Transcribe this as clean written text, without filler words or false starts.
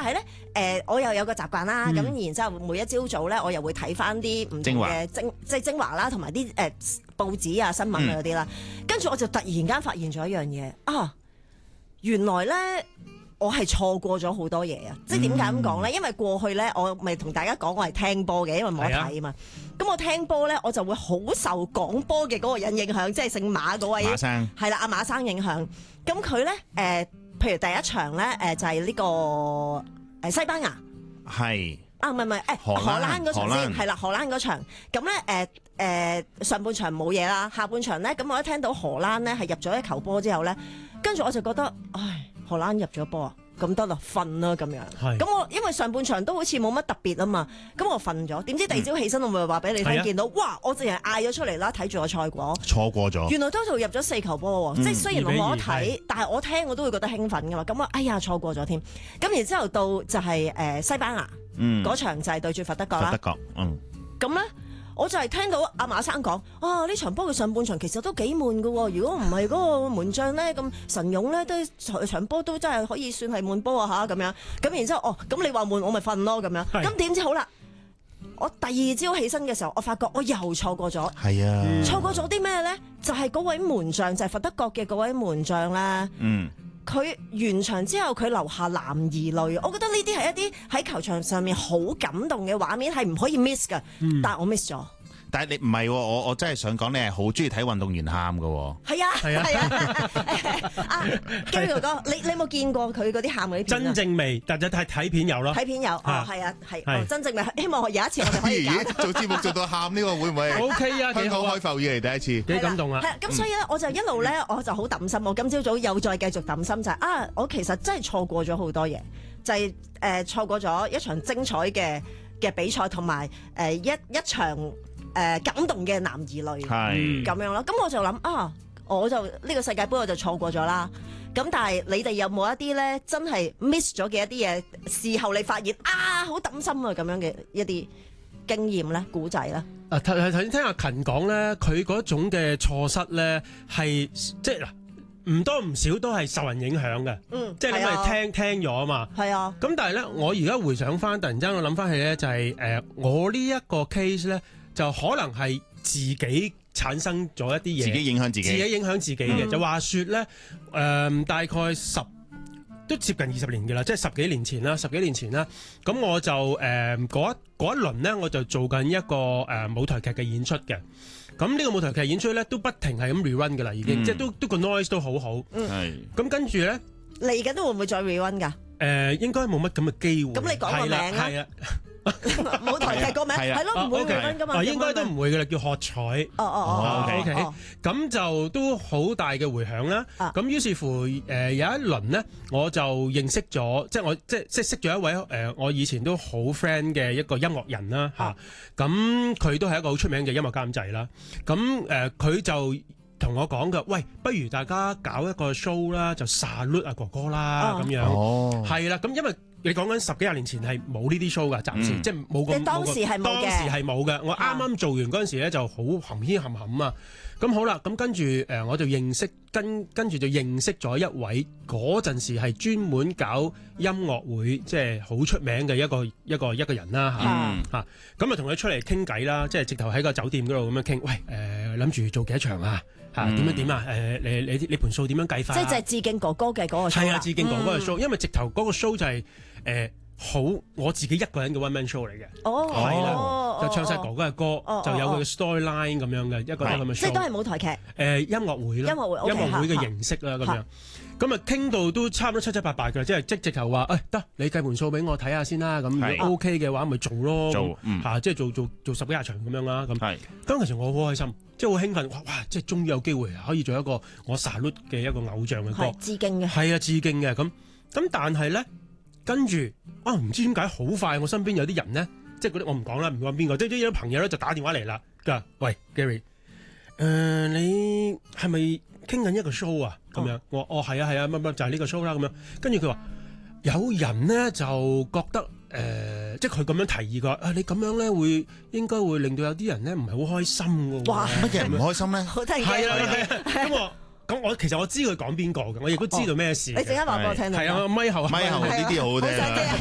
但係咧我又有個習慣啦，咁然之後每一朝早咧，我又會睇翻啲唔同嘅精華啦，同埋啲報紙啊、新聞啊嗰啲啦。跟住我就突然間發現咗一樣嘢啊！原來咧我係錯過咗好多嘢啊！即係點解咁講咧？因為過去咧，我咪同大家講我係聽波嘅，因為冇得睇啊嘛。咁我聽波咧，我就會好受講波嘅嗰個人影響，即係姓馬嗰位馬生，係啦，阿馬生影響。咁佢咧譬如第一場咧就係呢個西班牙係啊，唔係荷蘭嗰場先係啦，荷蘭嗰場。咁咧上半場冇嘢啦，下半場咧咁我一聽到荷蘭咧係入咗一球波之後咧，跟住我就覺得唉，荷蘭入咗波啊！咁得啦，瞓啦咁樣。咁我因為上半場都好似冇乜特別啊嘛，咁我瞓咗。點知第二朝起身，我咪話俾你聽，見到哇！我淨係嗌咗出嚟啦，睇住個賽果，錯過咗。原來total入咗4球波喎，即係雖然我冇得睇，但係我聽我都會覺得興奮噶嘛。咁我哎呀錯過咗添。咁然之後到就係西班牙嗰場就係對住佛德國啦。佛德國，咁咧。我就係聽到阿馬生講，呢場波嘅上半場其實都幾悶㗎喎。如果唔係嗰個門將咧咁神勇咧，都場波都真係可以算係悶波啊嚇咁樣。咁然之後，咁你話悶，我咪瞓咯咁樣。咁點知好啦，我第二朝起身嘅時候，我發覺我又錯過咗。係啊，錯過咗啲咩咧？就係嗰位門將，就係佛德國嘅嗰位門將啦。佢完場之後，佢流下男兒淚。我覺得呢啲係一啲喺球場上面好感動嘅畫面，係唔可以 miss 㗎。但係我 miss 咗。但係你唔係喎，我真係想講，你係好中意睇運動員喊㗎喎。係啊，Gary 哥哥，你有冇見過佢嗰啲喊嗰啲片啊？真正未，但係睇片有咯。睇片有，係啊，係真正未。希望有一次我哋可以做節目做到喊呢個會唔會 ？OK 啊，香港開埠以嚟第一次，幾感動啊！係啊，咁所以咧，我就一路咧，我就好抌心。我今朝早又再繼續抌心，就係我其實真係錯過咗好多嘢，就係錯過咗一場精彩嘅比賽，同埋一場。感動嘅男兒淚咁樣咯，咁我就諗我就呢個世界盃我就錯過咗啦。咁但係你哋有冇一啲咧真係 miss 咗嘅一啲嘢，事後你發現好抌心啊咁樣嘅一啲經驗咧、古仔咧？頭先聽阿勤講咧，佢嗰種嘅錯失咧係即係嗱，唔多唔少都係受人影響嘅。即係你咪聽咗啊嘛。係啊。咁但係咧，我而家回想翻，突然間我諗翻起咧，就係我呢一個 case 咧。就可能係自己產生咗一啲嘢，自己影響自己嘅。就話說咧，大概都接近20年嘅啦，即係十幾年前啦。咁我就嗰一輪咧，我就做緊一個舞台劇嘅演出嘅。咁呢個舞台劇演出咧，都不停係咁 rerun 嘅啦，已經即係都個 noise 都好好。咁跟住咧，嚟緊都會唔會再 rerun 㗎？應該冇乜咁嘅機會。咁你講個名啊？係啊。舞台劇個名係咯，唔會結婚噶嘛？應該都唔會嘅啦，叫喝彩。OK，咁就都好大嘅回響啦。咁於是乎，有一輪咧，我就認識咗，即係我即係識咗一位我以前都好 friend 嘅一個音樂人啦嚇。咁佢都係一個好出名嘅音樂監製啦。咁佢就同我講嘅，喂，不如大家搞一個 show 啦，就 salute 阿哥哥啦咁樣。係啦，咁因為你講緊10幾廿年前係冇呢啲 show 㗎，暫時即係冇咁。當時係冇嘅。我啱啱做完嗰陣時咧，就好含牽含含啊！咁好啦，咁跟住我就認識跟住就認識咗一位嗰陣時係專門搞音樂會，即係好出名嘅一個人啦嚇。咁啊同佢出嚟傾偈啦，即係直頭喺個酒店嗰度咁樣傾。喂，諗住做幾多場啊？點啊？你盤數點樣計法？即係致敬哥哥嘅嗰個 show。係啊，致敬哥哥嘅 show，因為直頭嗰個 show 就係好我自己一個人嘅 one man show 嚟嘅。係啦，就唱晒哥哥嘅歌，就有佢嘅 storyline 咁樣嘅一個咁嘅 show。即係都係舞台劇。音樂會啦，音樂會嘅形式啦咁樣。咁啊傾到都差唔多七七八八嘅，即係直頭話，得你計盤數俾我睇下先啦。咁如果 OK 嘅話，咪做咯。即係做10幾廿場咁樣啦。咁當其實我好開心。即係好興奮，哇！即係終於有機會可以做一個我 salute 嘅一個偶像嘅歌，致敬嘅，係啊，致敬嘅咁。但係咧，跟住唔知點解好快，我身邊有啲人咧，即係嗰啲我唔講啦，唔講邊個，即係有啲朋友咧就打電話嚟啦，佢話：喂 Gary，你係咪傾緊一個 show 啊？咁樣，我話係啊，乜就係呢個 show 啦咁樣。跟住佢話有人咧就覺得。即係佢咁樣提議佢你咁樣咧應該會令到有啲人咧唔係好開心嘅。哇！乜嘢唔開心咧？好得意。係啊。咁我其實我知佢講邊個嘅，我亦都知道咩事。你陣間話俾我聽。係啊，咪後呢啲好聽。